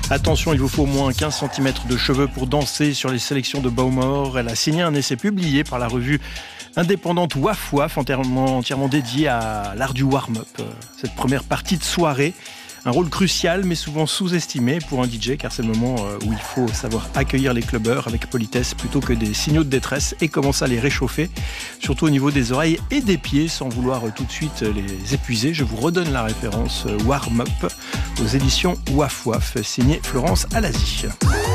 Attention, il vous faut au moins 15 cm de cheveux pour danser sur les sélections de Bowmore. Elle a signé un essai publié par la revue indépendante Waf Waf, entièrement dédié à l'art du warm-up. Cette première partie de soirée, un rôle crucial mais souvent sous-estimé pour un DJ, car c'est le moment où il faut savoir accueillir les clubbers avec politesse plutôt que des signaux de détresse et commencer à les réchauffer, surtout au niveau des oreilles et des pieds, sans vouloir tout de suite les épuiser. Je vous redonne la référence Warm Up aux éditions Waf Waf, signée Florence Alasi.